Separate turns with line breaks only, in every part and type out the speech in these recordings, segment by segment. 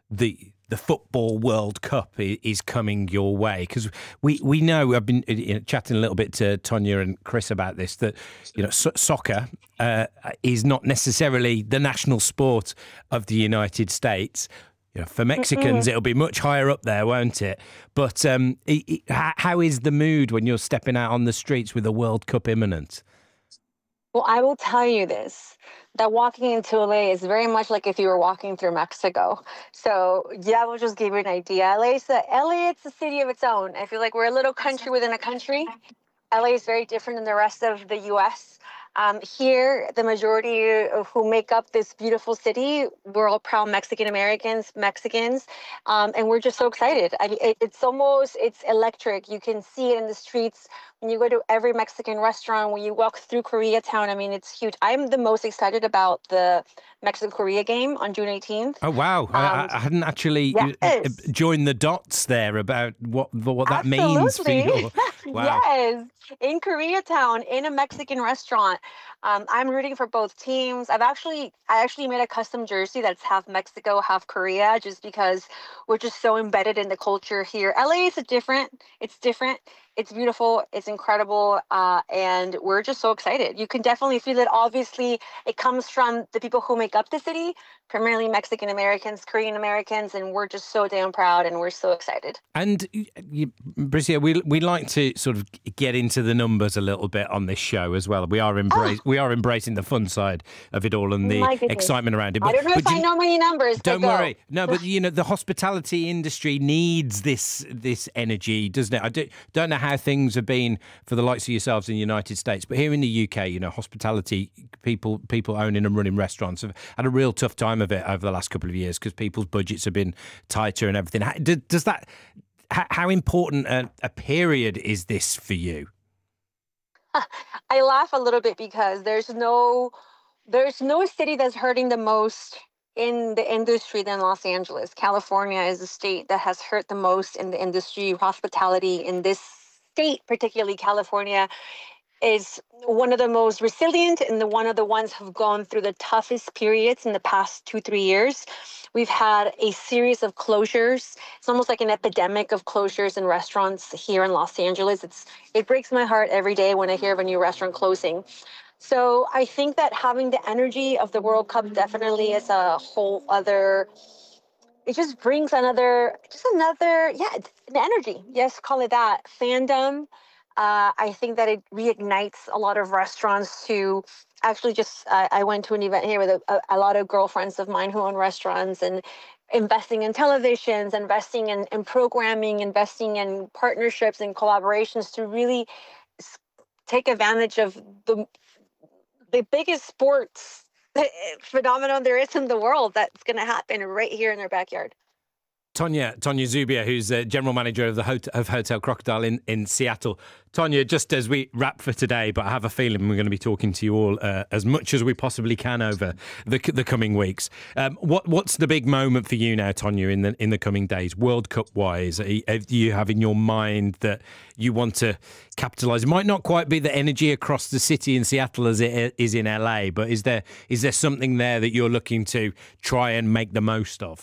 the football World Cup is coming your way? Because we know, I've been chatting a little bit to Tonya and Chris about this, that soccer is not necessarily the national sport of the United States. For Mexicans, it'll be much higher up there, won't it? But how is the mood when you're stepping out on the streets with the World Cup imminent?
Well, I will tell you this, that walking into LA is very much like if you were walking through Mexico. So yeah, we'll just give you an idea. LA, it's a city of its own. I feel like we're a little country within a country. LA is very different than the rest of the US. Here, the majority of who make up this beautiful city, we're all proud Mexican Americans, Mexicans, and we're just so excited. I mean, it's electric. You can see it in the streets when you go to every Mexican restaurant, when you walk through Koreatown. I mean, it's huge. I'm the most excited about the Mexico-Korea game on June 18th.
Oh, wow. I hadn't actually
Yes.
joined the dots there about what that means for
Absolutely.
you. Wow.
Yes. In Koreatown, in a Mexican restaurant. I'm rooting for both teams. I actually made a custom jersey that's half Mexico, half Korea, just because we're just so embedded in the culture here. LA is It's different. It's beautiful. It's incredible. And we're just so excited. You can definitely feel it. Obviously, it comes from the people who make up the city, primarily Mexican Americans, Korean Americans, and we're just so damn proud and we're so excited.
And Bricia, we like to sort of get into the numbers a little bit on this show as well. We are embracing the fun side of it all and the
My goodness.
excitement around it.
I don't know if I know many numbers.
Don't worry. No, but the hospitality industry needs this energy, doesn't it? I don't know how things have been for the likes of yourselves in the United States, but here in the UK, hospitality people owning and running restaurants have had a real tough time of it over the last couple of years because people's budgets have been tighter and everything. How important a period is this for you?
I laugh a little bit because there's no city that's hurting the most in the industry than Los Angeles. California is the state that has hurt the most in the industry, hospitality in this state, particularly California, is one of the most resilient and one of the ones who've gone through the toughest periods in the past 2-3 years. We've had a series of closures. It's almost like an epidemic of closures in restaurants here in Los Angeles. It breaks my heart every day when I hear of a new restaurant closing. So I think that having the energy of the World Cup definitely is a whole other. It just brings it's an energy. Yes, call it that. Fandom. I think that it reignites a lot of restaurants to actually I went to an event here with a lot of girlfriends of mine who own restaurants and investing in televisions, investing in programming, investing in partnerships and collaborations to really take advantage of the biggest sports phenomenon there is in the world that's going to happen right here in their backyard.
Tonya Zubia, who's general manager of Hotel Crocodile in Seattle. Tonya, just as we wrap for today, but I have a feeling we're going to be talking to you all as much as we possibly can over the coming weeks. What's the big moment for you now, Tonya, in the coming days, World Cup wise? Do you have in your mind that you want to capitalise? It might not quite be the energy across the city in Seattle as it is in LA, but is there something there that you're looking to try and make the most of?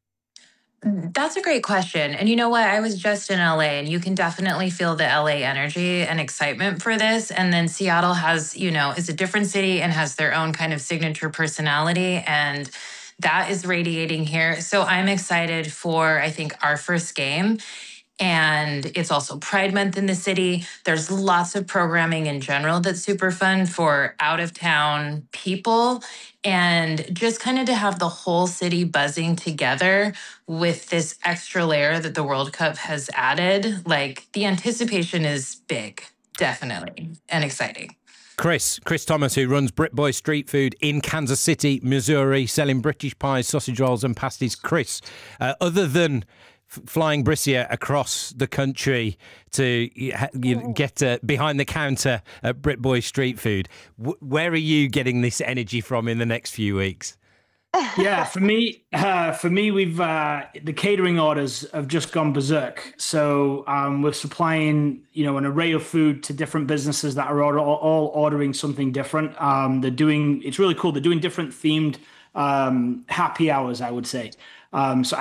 That's a great question. And you know what? I was just in LA and you can definitely feel the LA energy and excitement for this. And then Seattle is a different city and has their own kind of signature personality. And that is radiating here. So I'm excited for, I think, our first game. And it's also Pride Month in the city. There's lots of programming in general that's super fun for out of town people. And just kind of to have the whole city buzzing together with this extra layer that the World Cup has added, like the anticipation is big, definitely, and exciting.
Chris Thomas, who runs Brit Boy Street Food in Kansas City, Missouri, selling British pies, sausage rolls and pasties. Chris, other than flying Bricia across the country to get behind the counter at Brit Boy Street Food, where are you getting this energy from in the next few weeks?
Yeah, for me, we've the catering orders have just gone berserk. So we're supplying, an array of food to different businesses that are all ordering something different. It's really cool. They're doing different themed happy hours, I would say. So